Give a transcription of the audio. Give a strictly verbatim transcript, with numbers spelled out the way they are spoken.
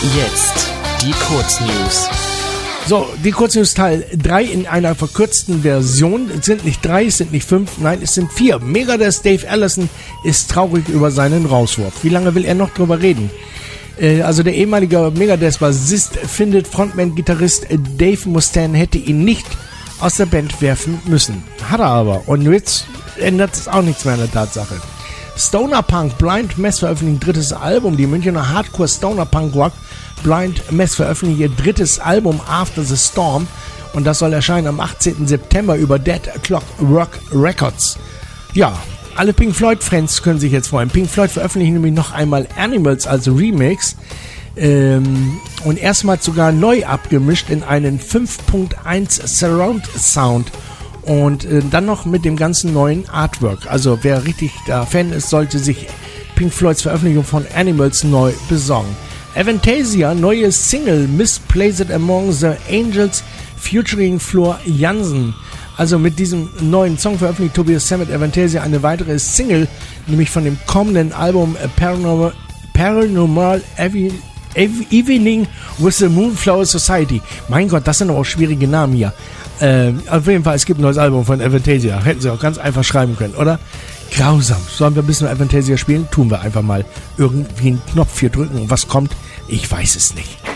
Jetzt die Kurznews. So, die Kurznews Teil drei in einer verkürzten Version. Es sind nicht drei, es sind nicht fünf, nein, es sind vier. Megadeth Dave Ellefson ist traurig über seinen Rauswurf. Wie lange will er noch drüber reden? Äh, also der ehemalige Megadeth-Bassist findet Frontman-Gitarrist Dave Mustaine hätte ihn nicht aus der Band werfen müssen. Hat er aber. Und jetzt ändert es auch nichts mehr an der Tatsache. Stoner Punk Blind Mess veröffentlicht ein drittes Album. Die Münchner Hardcore Stoner Punk Rock Blind Mess veröffentlicht ihr drittes Album After the Storm. Und das soll erscheinen am achtzehnten September über Dead Clock Rock Records. Ja, alle Pink Floyd-Fans können sich jetzt freuen. Pink Floyd veröffentlichen nämlich noch einmal Animals als Remix. Ähm, und erstmals sogar neu abgemischt in einen fünf Punkt eins Surround Sound. Und äh, dann noch mit dem ganzen neuen Artwork. Also wer richtig da Fan ist, sollte sich Pink Floyds Veröffentlichung von Animals neu besorgen. Avantasia, neue Single Misplaced Among the Angels featuring Floor Jansen. Also mit diesem neuen Song veröffentlicht Tobias Sammet Avantasia eine weitere Single, nämlich von dem kommenden Album Paranormal, Paranormal Evi, Evi, Evening with the Moonflower Society. Mein Gott, das sind aber auch schwierige Namen hier. Ähm, auf jeden Fall, es gibt ein neues Album von Avantasia. Hätten sie auch ganz einfach schreiben können, oder? Grausam. Sollen wir ein bisschen Avantasia spielen? Tun wir einfach mal irgendwie einen Knopf hier drücken. Und was kommt? Ich weiß es nicht.